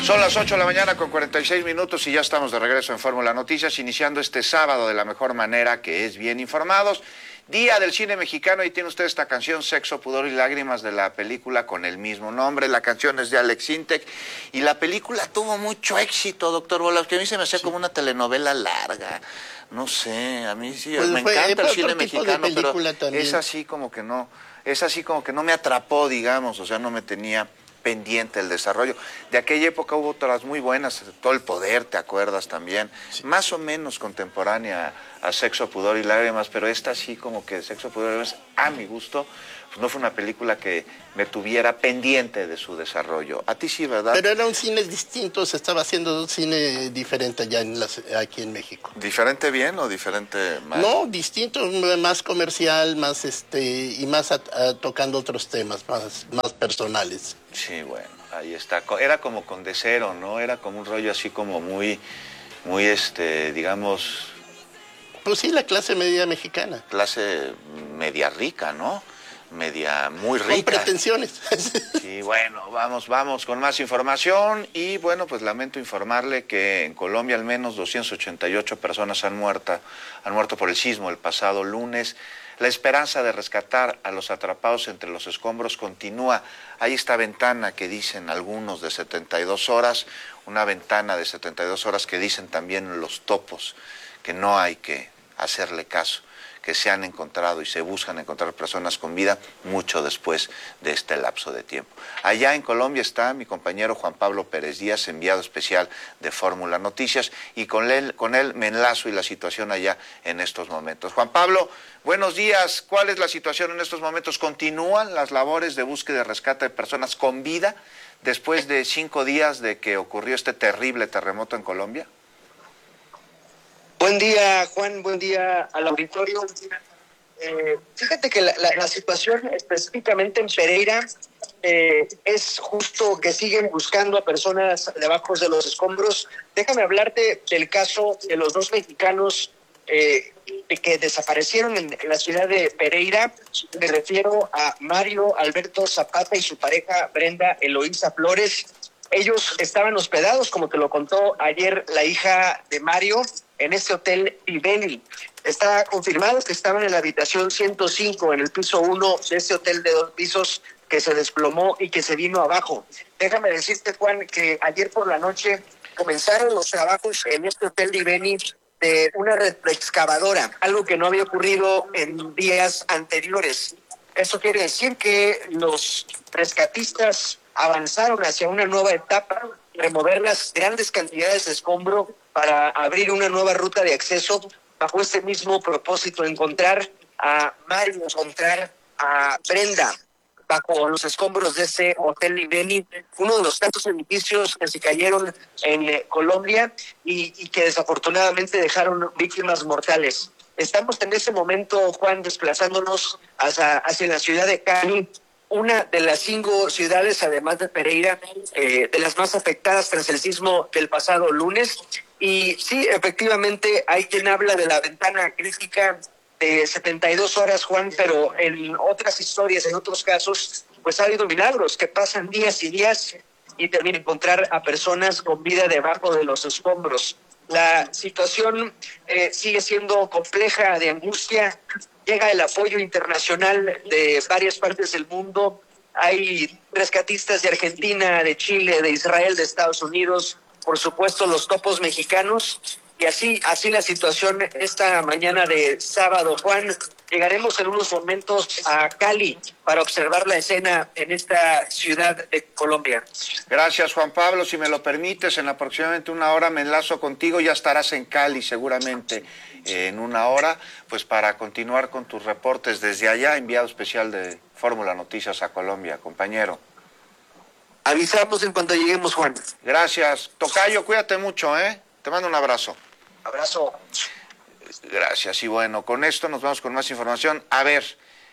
Son las 8 de la mañana con 46 minutos y ya estamos de regreso en Fórmula Noticias, iniciando este sábado de la mejor manera, que es bien informados. Día del cine mexicano, y tiene usted esta canción Sexo, Pudor y Lágrimas de la película con el mismo nombre. La canción es de Alex Sintek y la película tuvo mucho éxito, doctor Bolas, que a mí se me hacía como una telenovela larga. No sé, a mí sí, pues me encanta el cine mexicano, pero también. es así como que no me atrapó, digamos, o sea, no me tenía pendiente el desarrollo. De aquella época hubo otras muy buenas, Todo el Poder, ¿te acuerdas también? Sí. Más o menos contemporánea a Sexo, Pudor y Lágrimas, pero esta sí como que Sexo, Pudor y Lágrimas, a mi gusto, pues no fue una película que me tuviera pendiente de su desarrollo. A ti sí, ¿verdad? Pero era un cine distinto, se estaba haciendo un cine diferente allá aquí en México. ¿Diferente bien o diferente mal? No, distinto, más comercial, más y más tocando otros temas más personales. Sí, bueno, ahí está. Era como con De Cero, ¿no? Era como un rollo así como muy, digamos... Pues sí, la clase media mexicana. Clase media rica, ¿no? Media muy rica. Con pretensiones. Sí, bueno, vamos con más información y bueno, pues lamento informarle que en Colombia al menos 288 personas han muerto por el sismo el pasado lunes. La esperanza de rescatar a los atrapados entre los escombros continúa. Hay esta ventana que dicen algunos de 72 horas, una ventana de 72 horas que dicen también los topos, que no hay que hacerle caso, que se han encontrado y se buscan encontrar personas con vida mucho después de este lapso de tiempo. Allá en Colombia está mi compañero Juan Pablo Pérez Díaz, enviado especial de Fórmula Noticias, y con él me enlazo y la situación allá en estos momentos. Juan Pablo, buenos días. ¿Cuál es la situación en estos momentos? ¿Continúan las labores de búsqueda y rescate de personas con vida después de 5 días de que ocurrió este terrible terremoto en Colombia? Buen día, Juan, buen día al auditorio. Fíjate que la situación específicamente en Pereira es justo que siguen buscando a personas debajo de los escombros. Déjame hablarte del caso de los 2 mexicanos que desaparecieron en la ciudad de Pereira. Me refiero a Mario Alberto Zapata y su pareja Brenda Eloísa Flores. Ellos estaban hospedados, como te lo contó ayer la hija de Mario, en este hotel Viveni. Está confirmado que estaban en la habitación 105, en el piso 1 de ese hotel de 2 pisos que se desplomó y que se vino abajo. Déjame decirte, Juan, que ayer por la noche comenzaron los trabajos en este hotel Viveni de una retroexcavadora, algo que no había ocurrido en días anteriores. Eso quiere decir que los rescatistas avanzaron hacia una nueva etapa, remover las grandes cantidades de escombro para abrir una nueva ruta de acceso bajo este mismo propósito, encontrar a Mario, encontrar a Brenda bajo los escombros de ese Hotel Viveni, uno de los tantos edificios que se cayeron en Colombia y que desafortunadamente dejaron víctimas mortales. Estamos en ese momento, Juan, desplazándonos hacia la ciudad de Cali, una de las 5 ciudades, además de Pereira, de las más afectadas tras el sismo del pasado lunes. Y sí, efectivamente, hay quien habla de la ventana crítica de 72 horas, Juan, pero en otras historias, en otros casos, pues ha habido milagros que pasan días y días y terminan encontrar a personas con vida debajo de los escombros. La situación sigue siendo compleja, de angustia. Llega el apoyo internacional de varias partes del mundo. Hay rescatistas de Argentina, de Chile, de Israel, de Estados Unidos, por supuesto los topos mexicanos. Y así la situación esta mañana de sábado, Juan. Llegaremos en unos momentos a Cali para observar la escena en esta ciudad de Colombia. Gracias, Juan Pablo. Si me lo permites, en aproximadamente 1 hora me enlazo contigo. Ya estarás en Cali seguramente en 1 hora, pues para continuar con tus reportes desde allá, enviado especial de Fórmula Noticias a Colombia, compañero. Avisamos en cuanto lleguemos, Juan. Gracias. Tocayo, cuídate mucho, ¿eh? Te mando un abrazo. Abrazo. Gracias. Y bueno, con esto nos vamos con más información. A ver,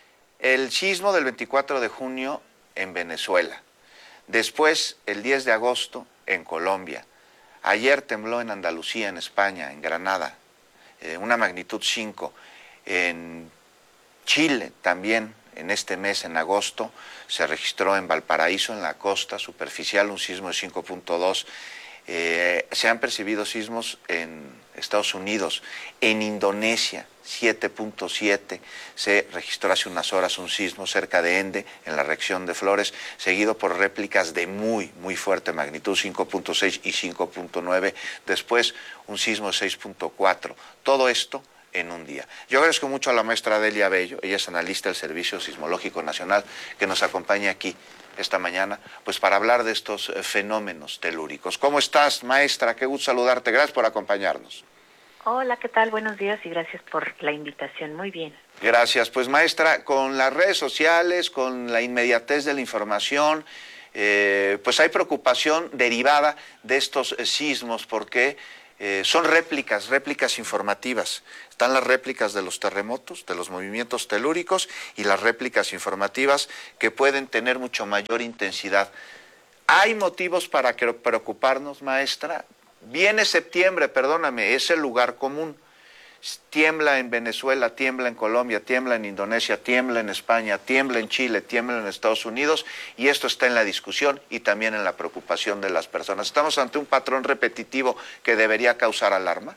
el sismo del 24 de junio en Venezuela. Después, el 10 de agosto en Colombia. Ayer tembló en Andalucía, en España, en Granada, una magnitud 5. En Chile también en este mes, en agosto, se registró en Valparaíso, en la costa superficial, un sismo de 5.2. Se han percibido sismos en Estados Unidos, en Indonesia, 7.7. Se registró hace unas horas un sismo cerca de Ende, en la región de Flores, seguido por réplicas de muy fuerte magnitud, 5.6 y 5.9. Después, un sismo de 6.4. Todo esto en un día. Yo agradezco mucho a la maestra Delia Bello, ella es analista del Servicio Sismológico Nacional, que nos acompaña aquí esta mañana, pues para hablar de estos fenómenos telúricos. ¿Cómo estás, maestra? Qué gusto saludarte. Gracias por acompañarnos. Hola, ¿qué tal? Buenos días y gracias por la invitación. Muy bien. Gracias. Pues, maestra, con las redes sociales, con la inmediatez de la información, pues hay preocupación derivada de estos sismos, porque son réplicas informativas. Están las réplicas de los terremotos, de los movimientos telúricos, y las réplicas informativas que pueden tener mucho mayor intensidad. ¿Hay motivos para preocuparnos, maestra? Viene septiembre, perdóname, es el lugar común. Tiembla en Venezuela, tiembla en Colombia, tiembla en Indonesia, tiembla en España, tiembla en Chile, tiembla en Estados Unidos, y esto está en la discusión y también en la preocupación de las personas. ¿Estamos ante un patrón repetitivo que debería causar alarma?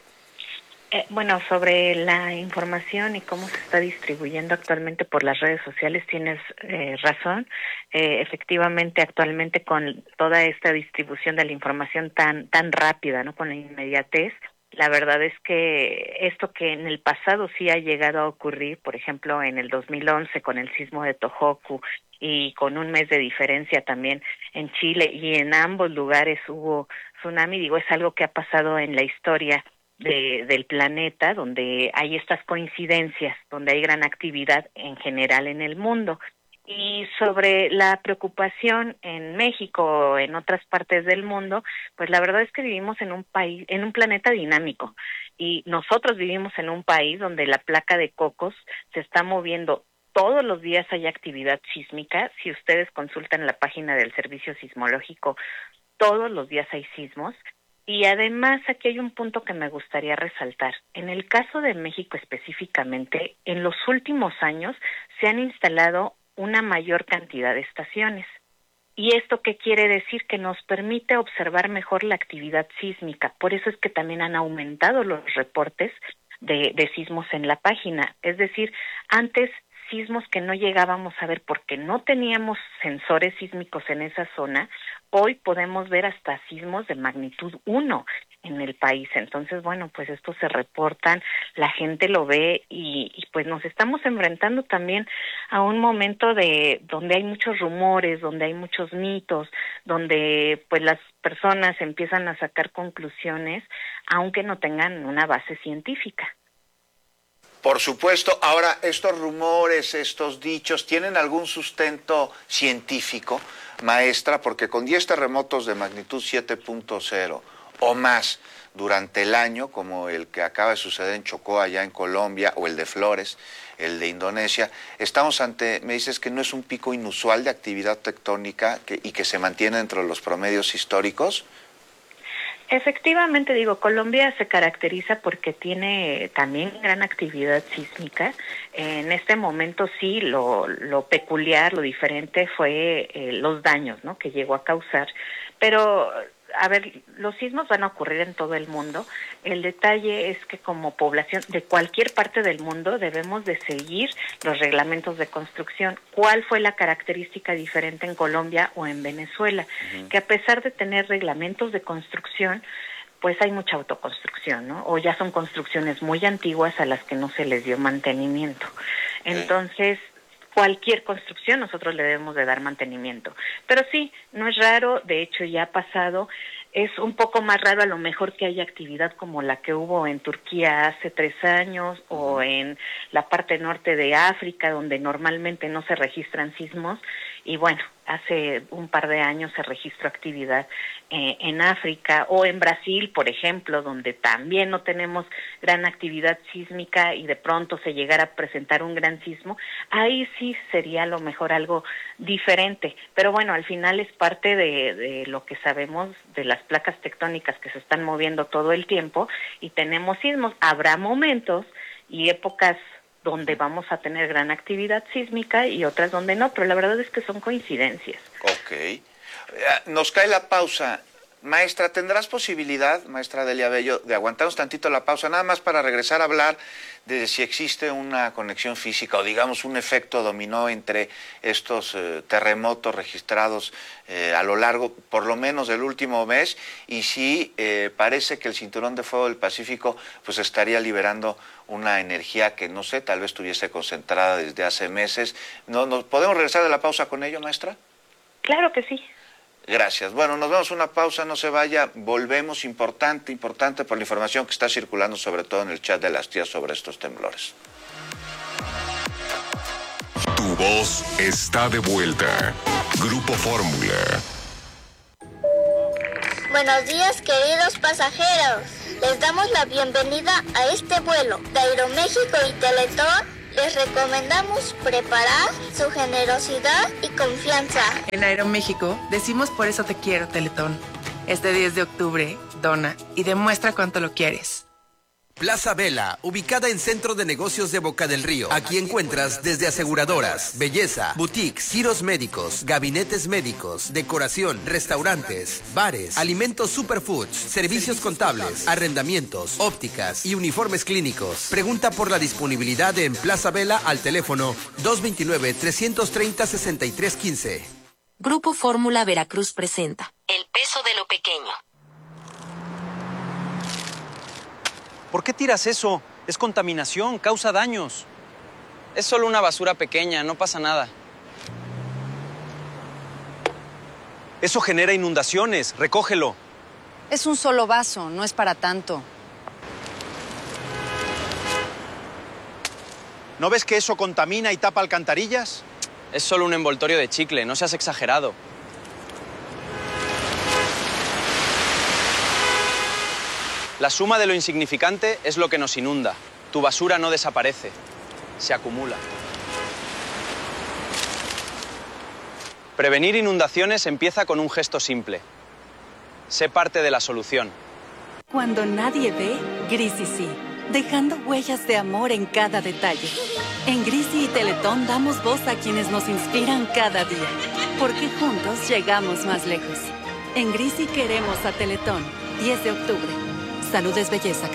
Bueno, sobre la información y cómo se está distribuyendo actualmente por las redes sociales, tienes razón. Efectivamente, actualmente con toda esta distribución de la información tan rápida, ¿no? Con la inmediatez, la verdad es que esto que en el pasado sí ha llegado a ocurrir, por ejemplo, en el 2011 con el sismo de Tohoku y con un mes de diferencia también en Chile, y en ambos lugares hubo tsunami, digo, es algo que ha pasado en la historia del planeta, donde hay estas coincidencias, donde hay gran actividad en general en el mundo. Y sobre la preocupación en México o en otras partes del mundo, pues la verdad es que vivimos en un país, en un planeta dinámico, y nosotros vivimos en un país donde la placa de Cocos se está moviendo. Todos los días hay actividad sísmica. Si ustedes consultan la página del Servicio Sismológico, todos los días hay sismos. Y además aquí hay un punto que me gustaría resaltar. En el caso de México específicamente, en los últimos años se han instalado una mayor cantidad de estaciones. ¿Y esto qué quiere decir? Que nos permite observar mejor la actividad sísmica. Por eso es que también han aumentado los reportes de sismos en la página. Es decir, antes sismos que no llegábamos a ver porque no teníamos sensores sísmicos en esa zona, hoy podemos ver hasta sismos de magnitud 1 en el país. Entonces, bueno, pues estos se reportan, la gente lo ve, y pues nos estamos enfrentando también a un momento donde hay muchos rumores, donde hay muchos mitos, donde pues las personas empiezan a sacar conclusiones aunque no tengan una base científica. Por supuesto. Ahora, estos rumores, estos dichos, ¿tienen algún sustento científico, maestra? Porque con 10 terremotos de magnitud 7.0 o más durante el año, como el que acaba de suceder en Chocó, allá en Colombia, o el de Flores, el de Indonesia, estamos ante, me dices que no es un pico inusual de actividad tectónica y que se mantiene dentro de los promedios históricos. Efectivamente, digo, Colombia se caracteriza porque tiene también gran actividad sísmica. En este momento sí, lo peculiar, lo diferente fue los daños, ¿no?, que llegó a causar. Pero, a ver, los sismos van a ocurrir en todo el mundo. El detalle es que como población de cualquier parte del mundo debemos de seguir los reglamentos de construcción. ¿Cuál fue la característica diferente en Colombia o en Venezuela? Que a pesar de tener reglamentos de construcción, pues hay mucha autoconstrucción, ¿no? O ya son construcciones muy antiguas a las que no se les dio mantenimiento. Entonces, cualquier construcción nosotros le debemos de dar mantenimiento. Pero sí, no es raro, de hecho ya ha pasado. Es un poco más raro a lo mejor que haya actividad como la que hubo en Turquía hace 3 años, o en la parte norte de África, donde normalmente no se registran sismos. Y bueno, hace un par de años se registró actividad en África, o en Brasil, por ejemplo, donde también no tenemos gran actividad sísmica y de pronto se llegara a presentar un gran sismo. Ahí sí sería a lo mejor algo diferente, pero bueno, al final es parte de lo que sabemos de las placas tectónicas que se están moviendo todo el tiempo, y tenemos sismos. Habrá momentos y épocas donde vamos a tener gran actividad sísmica y otras donde no, pero la verdad es que son coincidencias. Ok. Nos cae la pausa. Maestra, ¿tendrás posibilidad, maestra Delia Bello, de aguantarnos tantito la pausa, nada más para regresar a hablar de si existe una conexión física o digamos un efecto dominó entre estos terremotos registrados a lo largo, por lo menos del último mes, y si parece que el cinturón de fuego del Pacífico pues estaría liberando una energía que no sé, tal vez estuviese concentrada desde hace meses? ¿No podemos regresar de la pausa con ello, maestra? Claro que sí. Gracias. Bueno, nos vemos una pausa, no se vaya, volvemos, importante por la información que está circulando sobre todo en el chat de las tías sobre estos temblores. Tu voz está de vuelta. Grupo Fórmula. Buenos días, queridos pasajeros. Les damos la bienvenida a este vuelo de Aeroméxico y Teletón. Les recomendamos preparar su generosidad y confianza. En Aeroméxico decimos por eso te quiero, Teletón. Este 10 de octubre, dona y demuestra cuánto lo quieres. Plaza Vela, ubicada en Centro de Negocios de Boca del Río. Aquí encuentras desde aseguradoras, belleza, boutiques, giros médicos, gabinetes médicos, decoración, restaurantes, bares, alimentos superfoods, servicios contables, arrendamientos, ópticas y uniformes clínicos. Pregunta por la disponibilidad en Plaza Vela al teléfono 229-330-6315. Grupo Fórmula Veracruz presenta El peso de lo pequeño. ¿Por qué tiras eso? Es contaminación, causa daños. Es solo una basura pequeña, no pasa nada. Eso genera inundaciones, recógelo. Es un solo vaso, no es para tanto. ¿No ves que eso contamina y tapa alcantarillas? Es solo un envoltorio de chicle, no seas exagerado. La suma de lo insignificante es lo que nos inunda. Tu basura no desaparece, se acumula. Prevenir inundaciones empieza con un gesto simple. Sé parte de la solución. Cuando nadie ve, Grisi sí, dejando huellas de amor en cada detalle. En Grisi y Teletón damos voz a quienes nos inspiran cada día, porque juntos llegamos más lejos. En Grisi queremos a Teletón, 10 de octubre. Salud es belleza,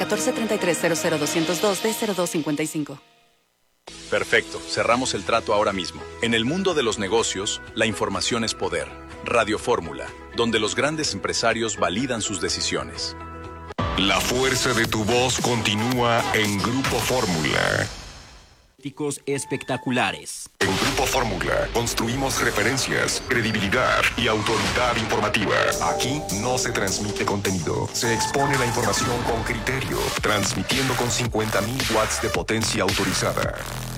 1433-00202-D0255. Perfecto, cerramos el trato ahora mismo. En el mundo de los negocios, la información es poder. Radio Fórmula, donde los grandes empresarios validan sus decisiones. La fuerza de tu voz continúa en Grupo Fórmula. Espectaculares. En Grupo Fórmula construimos referencias, credibilidad y autoridad informativa. Aquí no se transmite contenido, se expone la información con criterio, transmitiendo con 50.000 watts de potencia autorizada.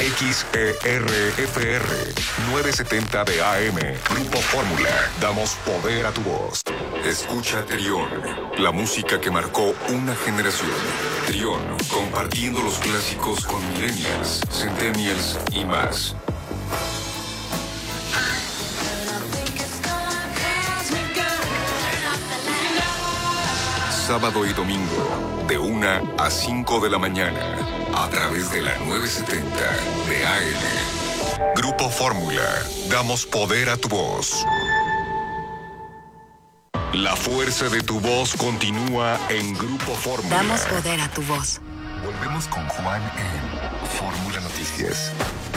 XERFR 970 de AM. Grupo Fórmula. Damos poder a tu voz. Escucha Trión, la música que marcó una generación. Trión, compartiendo los clásicos con millennials, centennials y más. Sábado y domingo, de 1 a 5 de la mañana, a través de la 970 de AM. Grupo Fórmula, damos poder a tu voz. La fuerza de tu voz continúa en Grupo Fórmula. Damos poder a tu voz. Volvemos con Juan en Fórmula Noticias.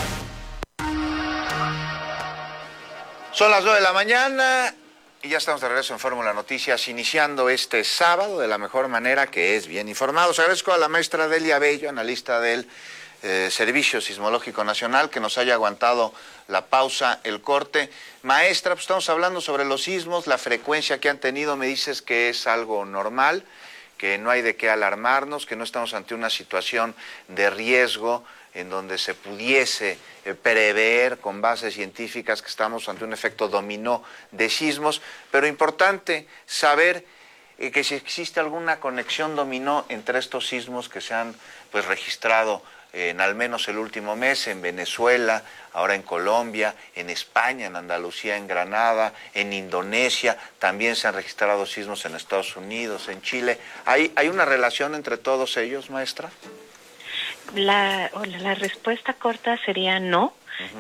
Son las 9 de la mañana y ya estamos de regreso en Fórmula Noticias, iniciando este sábado de la mejor manera, que es bien informados. Agradezco a la maestra Delia Bello, analista del Servicio Sismológico Nacional, que nos haya aguantado la pausa, el corte. Maestra, pues estamos hablando sobre los sismos, la frecuencia que han tenido. Me dices que es algo normal, que no hay de qué alarmarnos, que no estamos ante una situación de riesgo en donde se pudiese prever con bases científicas que estamos ante un efecto dominó de sismos, pero importante saber que si existe alguna conexión dominó entre estos sismos que se han pues registrado en al menos el último mes, en Venezuela, ahora en Colombia, en España, en Andalucía, en Granada, en Indonesia, también se han registrado sismos en Estados Unidos, en Chile. ¿Hay una relación entre todos ellos, maestra? La respuesta corta sería no.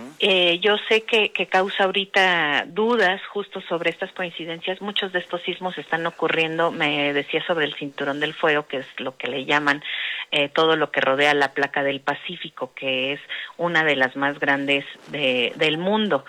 Yo sé que causa ahorita dudas justo sobre estas coincidencias. Muchos de estos sismos están ocurriendo, me decía, sobre el cinturón del fuego, que es lo que le llaman todo lo que rodea la placa del Pacífico, que es una de las más grandes del mundo.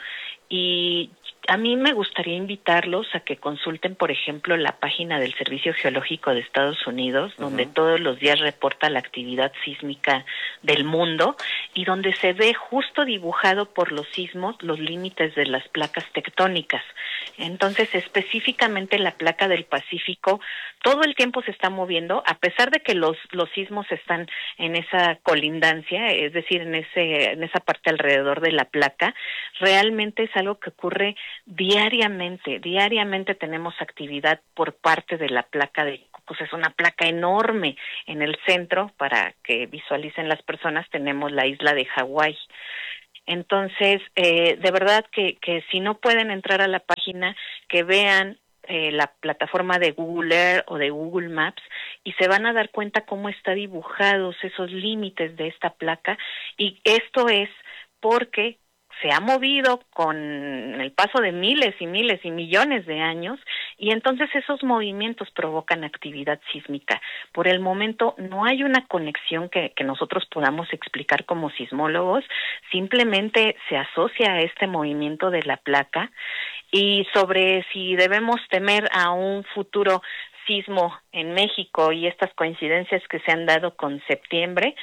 Y a mí me gustaría invitarlos a que consulten, por ejemplo, la página del Servicio Geológico de Estados Unidos, donde todos los días reporta la actividad sísmica del mundo y donde se ve justo dibujado por los sismos los límites de las placas tectónicas. Entonces, específicamente la placa del Pacífico todo el tiempo se está moviendo, a pesar de que los sismos están en esa colindancia, es decir, en esa parte alrededor de la placa. Realmente es algo que ocurre diariamente tenemos actividad por parte de la placa pues es una placa enorme en el centro. Para que visualicen las personas, tenemos la isla de Hawái. Entonces, de verdad que si no pueden entrar a la página, que vean la plataforma de Google Earth o de Google Maps y se van a dar cuenta cómo está dibujados esos límites de esta placa, y esto es porque se ha movido con el paso de miles y millones de años, y entonces esos movimientos provocan actividad sísmica. Por el momento no hay una conexión que nosotros podamos explicar como sismólogos, simplemente se asocia a este movimiento de la placa. Y sobre si debemos temer a un futuro sismo en México y estas coincidencias que se han dado con septiembre,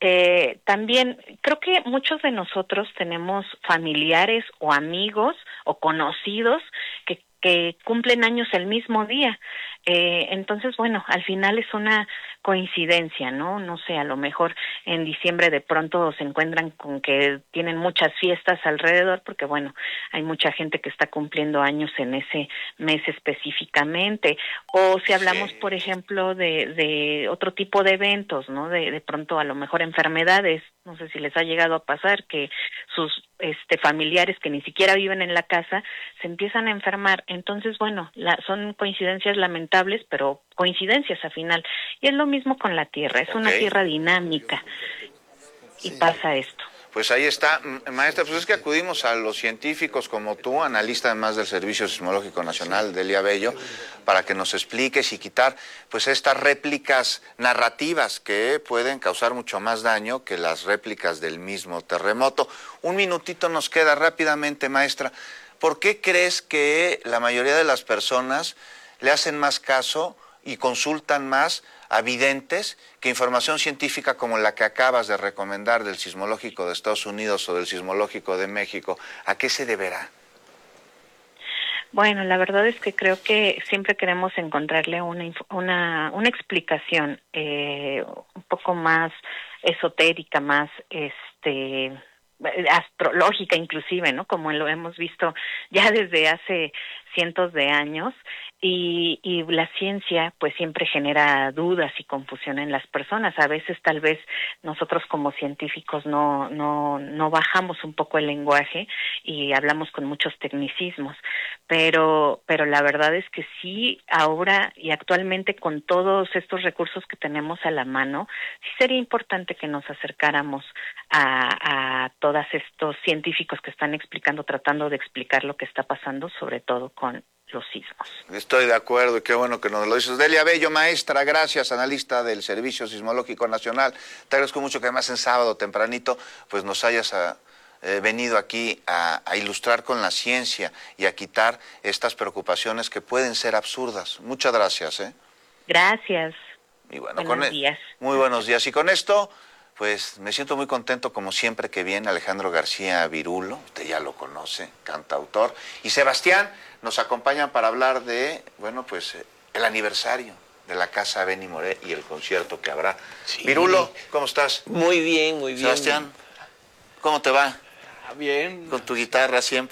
también creo que muchos de nosotros tenemos familiares o amigos o conocidos que cumplen años el mismo día. Entonces, bueno, al final es una coincidencia, ¿no? No sé, a lo mejor en diciembre de pronto se encuentran con que tienen muchas fiestas alrededor, porque bueno, hay mucha gente que está cumpliendo años en ese mes específicamente. O si hablamos, por ejemplo, de otro tipo de eventos, ¿no? De pronto a lo mejor enfermedades. No sé si les ha llegado a pasar que sus familiares que ni siquiera viven en la casa se empiezan a enfermar. Entonces, bueno, son coincidencias lamentables, pero coincidencias al final. Y es lo mismo con la Tierra, es una Tierra dinámica y pasa esto. Pues ahí está, maestra, pues es que acudimos a los científicos como tú, analista además del Servicio Sismológico Nacional, Delia Bello, para que nos expliques y quitar pues estas réplicas narrativas que pueden causar mucho más daño que las réplicas del mismo terremoto. Un minutito nos queda rápidamente, maestra. ¿Por qué crees que la mayoría de las personas le hacen más caso y consultan más a videntes que información científica como la que acabas de recomendar del Sismológico de Estados Unidos o del Sismológico de México? ¿A qué se deberá? Bueno, la verdad es que creo que siempre queremos encontrarle una explicación un poco más esotérica, más astrológica inclusive, ¿no? Como lo hemos visto ya desde hace cientos de años. Y la ciencia pues siempre genera dudas y confusión en las personas. A veces tal vez nosotros como científicos no bajamos un poco el lenguaje y hablamos con muchos tecnicismos, pero la verdad es que sí, ahora y actualmente con todos estos recursos que tenemos a la mano, sí sería importante que nos acercáramos a todos estos científicos que están tratando de explicar lo que está pasando, sobre todo con los sismos. Estoy de acuerdo y qué bueno que nos lo dices. Delia Bello, maestra, gracias, analista del Servicio Sismológico Nacional. Te agradezco mucho que además en sábado tempranito pues nos hayas venido aquí a ilustrar con la ciencia y a quitar estas preocupaciones que pueden ser absurdas. Muchas gracias. Gracias. Y bueno, buenos días. Muy buenos días. Y con esto pues me siento muy contento, como siempre, que viene Alejandro García Virulo, usted ya lo conoce, cantautor, y Sebastián nos acompañan para hablar de, bueno, pues el aniversario de la Casa Benny Moré y el concierto que habrá. Sí. Virulo, ¿cómo estás? Muy bien, muy bien. Sebastián, ¿cómo te va? Bien. Con tu guitarra siempre.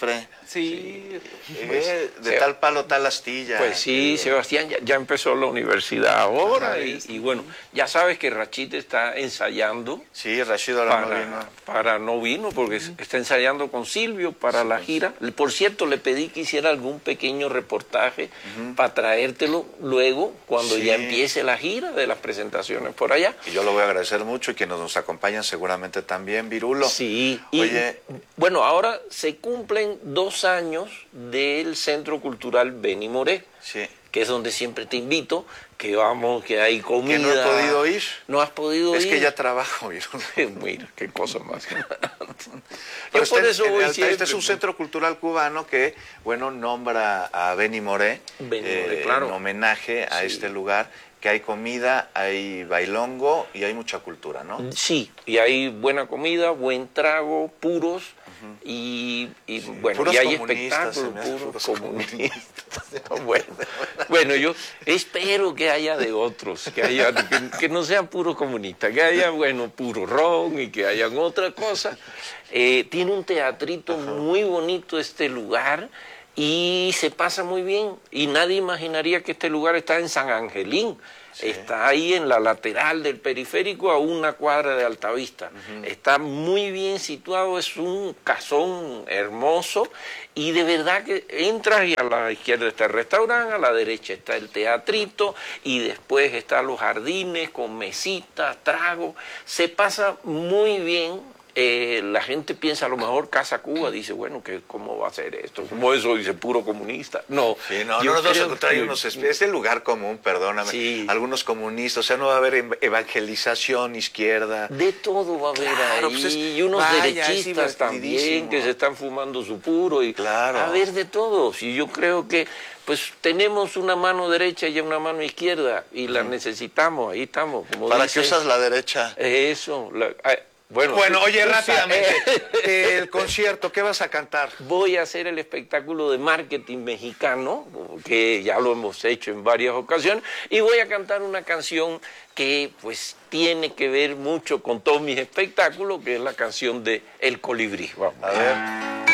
Sí. De tal palo, tal astilla. Pues sí, Sebastián ya empezó la universidad ahora y bueno, ya sabes que Rachid está ensayando. Sí, Rachid ahora no vino. No vino porque está ensayando con Silvio para la gira. Por cierto, le pedí que hiciera algún pequeño reportaje para traértelo luego cuando ya empiece la gira de las presentaciones por allá. Y yo lo voy a agradecer mucho y que nos acompañan seguramente también, Virulo. Sí, Oye, bueno, ahora se cumplen 2 años del Centro Cultural Benny Moré, que es donde siempre te invito, que vamos, que hay comida. ¿Que no he podido ir? ¿No has podido ir? Es que ya trabajo, Virulo. Mira, qué cosa más. Pero este es un centro cultural cubano que, bueno, nombra a Benny Moré, claro, en homenaje a este lugar, que hay comida, hay bailongo y hay mucha cultura, ¿no? Sí, y hay buena comida, buen trago, puros, y bueno, puros y hay comunistas, espectáculos, puros comunistas. Bueno, yo espero que haya de otros, que no sean puros comunistas, que haya, bueno, puro ron y que hayan otra cosa. Tiene un teatrito muy bonito este lugar y se pasa muy bien. Y nadie imaginaría que este lugar está en San Angelín. Está ahí en la lateral del periférico a 1 cuadra de Altavista. Está muy bien situado, es un casón hermoso y de verdad que entras y a la izquierda está el restaurante, a la derecha está el teatrito y después están los jardines con mesitas, tragos. Se pasa muy bien. La gente piensa a lo mejor Casa Cuba, dice, bueno, ¿cómo va a ser esto? ¿Cómo eso? Dice, puro comunista. No, sí, es el lugar común, perdóname. Sí. Algunos comunistas, o sea, no va a haber evangelización izquierda. De todo va a haber ahí, pues y unos derechistas también que se están fumando su puro. Y claro. A ver, de todos. Y yo creo que pues tenemos una mano derecha y una mano izquierda y la necesitamos, ahí estamos. Como ¿Para qué usas la derecha? Eso, Bueno, oye, rápidamente, el concierto, ¿qué vas a cantar? Voy a hacer el espectáculo de marketing mexicano, que ya lo hemos hecho en varias ocasiones, y voy a cantar una canción que pues tiene que ver mucho con todos mis espectáculos, que es la canción de El Colibrí. Vamos. A ver.